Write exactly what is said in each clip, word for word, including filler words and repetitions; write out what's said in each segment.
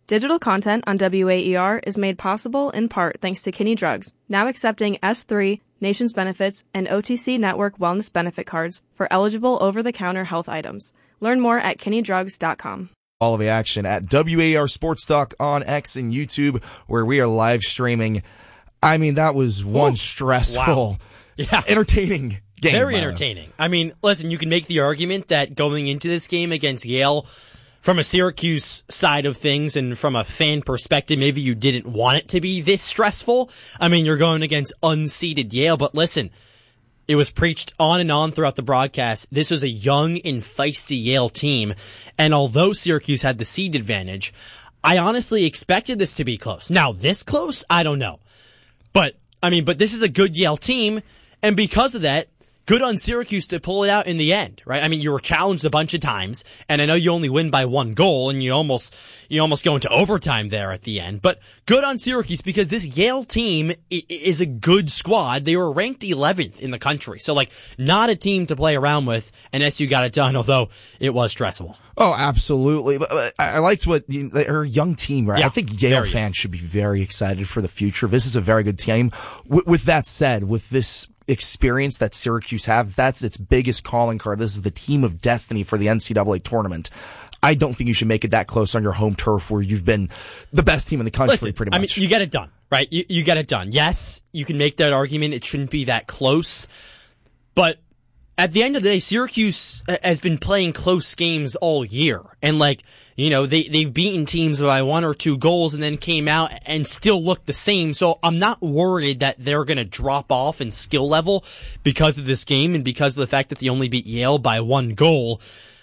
Digital content on W A E R is made possible in part thanks to Kinney Drugs, now accepting S three, Nations Benefits, and O T C Network Wellness Benefit cards for eligible over-the-counter health items. Learn more at kinney drugs dot com. All of the action at W A E R Sports Talk on X and YouTube, where we are live streaming. I mean, that was one Ooh, stressful, wow. yeah. entertaining game. Very entertaining. I mean, listen, you can make the argument that going into this game against Yale, from a Syracuse side of things and from a fan perspective, maybe you didn't want it to be this stressful. I mean, you're going against unseeded Yale, but listen, it was preached on and on throughout the broadcast. This was a young and feisty Yale team, and although Syracuse had the seed advantage, I honestly expected this to be close. Now, this close? I don't know. But, I mean, but this is a good Yale team, and because of that, good on Syracuse to pull it out in the end, right? I mean, you were challenged a bunch of times, and I know you only win by one goal, and you almost you almost go into overtime there at the end. But good on Syracuse because this Yale team is a good squad. They were ranked eleventh in the country, so like not a team to play around with. And S U got it done, although it was stressful. Oh, absolutely. But I liked what they're a young team, right? Yeah, I think Yale fans young. should be very excited for the future. This is a very good team. With that said, with this experience that Syracuse has, that's its biggest calling card. This is the team of destiny for the N C double A tournament. I don't think you should make it that close on your home turf where you've been the best team in the country. Listen, pretty much. I mean, you get it done, right? You, you get it done. Yes, you can make that argument. It shouldn't be that close. But at the end of the day, Syracuse has been playing close games all year. And like, you know, they, they've beaten teams by one or two goals and then came out and still looked the same. So I'm not worried that they're going to drop off in skill level because of this game and because of the fact that they only beat Yale by one goal.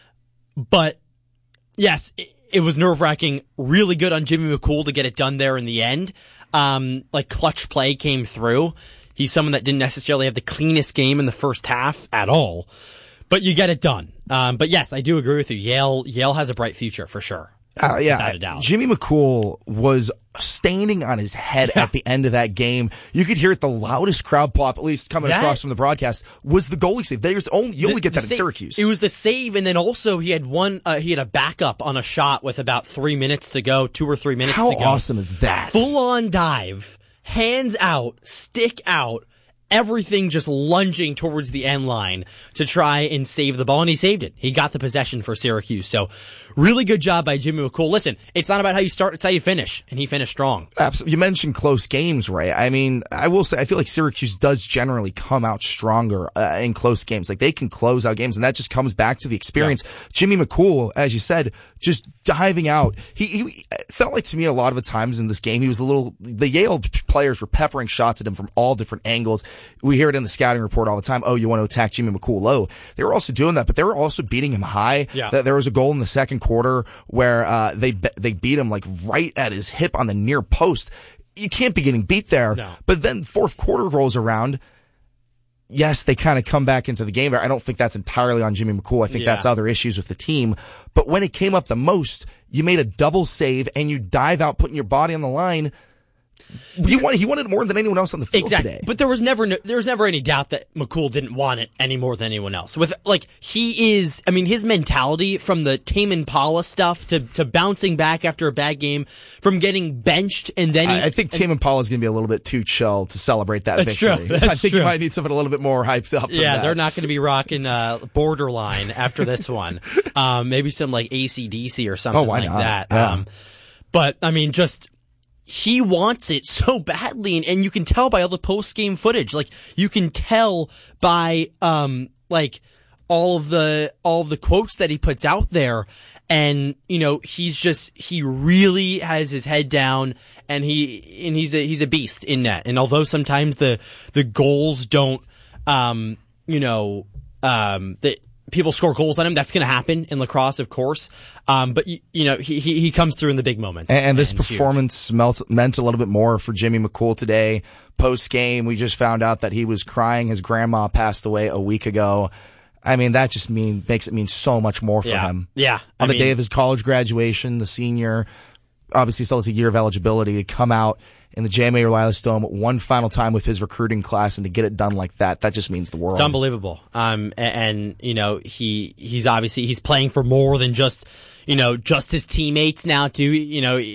But yes, it, it was nerve-wracking. Really good on Jimmy McCool to get it done there in the end. Um, like clutch play came through. He's someone that didn't necessarily have the cleanest game in the first half at all, but you get it done. Um, but yes, I do agree with you. Yale, Yale has a bright future for sure. Uh, yeah, Jimmy McCool was standing on his head yeah. at the end of that game. You could hear it. The loudest crowd pop, at least coming that, across from the broadcast, was the goalie save. There's only you the, only get that in save, Syracuse. It was the save, and then also he had one. Uh, he had a backup on a shot with about three minutes to go, two or three minutes How to go. How awesome is that? Full on dive. Hands out, stick out, everything just lunging towards the end line to try and save the ball, and he saved it. He got the possession for Syracuse, so really good job by Jimmy McCool. Listen, it's not about how you start, it's how you finish, and he finished strong. Absolutely. You mentioned close games, right? I mean, I will say, I feel like Syracuse does generally come out stronger uh, in close games. Like, they can close out games, and that just comes back to the experience. Yeah. Jimmy McCool, as you said, just diving out. He, he felt like to me a lot of the times in this game, he was a little, the Yale players were peppering shots at him from all different angles. We hear it in the scouting report all the time. Oh, you want to attack Jimmy McCool low. They were also doing that, but they were also beating him high. Yeah. There was a goal in the second quarter where uh, they they beat him like right at his hip on the near post. You can't be getting beat there. No. But then fourth quarter rolls around. Yes, they kind of come back into the game. I don't think that's entirely on Jimmy McCool. I think yeah. that's other issues with the team. But when it came up the most, you made a double save and you dive out, putting your body on the line. You wanted, he wanted it more than anyone else on the field exactly. today. But there was never no, there was never any doubt that McCool didn't want it any more than anyone else. With like he is, I mean, his mentality from the Tame Impala stuff to to bouncing back after a bad game, from getting benched and then he, I, I think Tame Impala is going to be a little bit too chill to celebrate that that's victory. True. That's I think true. you might need something a little bit more hyped up. Yeah, that. they're not going to be rocking uh, Borderline after this one. Um, maybe some like A C D C or something oh, why like not? that. Yeah. Um, but I mean, just. He wants it so badly, and, and you can tell by all the post-game footage. Like, you can tell by, um, like, all of the, all of the quotes that he puts out there. And, you know, he's just, he really has his head down, and he, and he's a, he's a beast in net. And although sometimes the, the goals don't, um, you know, um, the, people score goals on him. That's going to happen in lacrosse, of course. Um, but you, you know, he, he he comes through in the big moments. And, and this performance melt, meant a little bit more for Jimmy McCool today. Post game, we just found out that he was crying. His grandma passed away a week ago. I mean, that just mean makes it mean so much more for yeah. him. Yeah. On I the mean, day of his college graduation, the senior obviously still has a year of eligibility to come out in the J. Mayer Lilas Dome one final time with his recruiting class, and to get it done like that, that just means the world. It's unbelievable. Um, and, and you know, he he's obviously he's playing for more than just you know just his teammates now too. You know.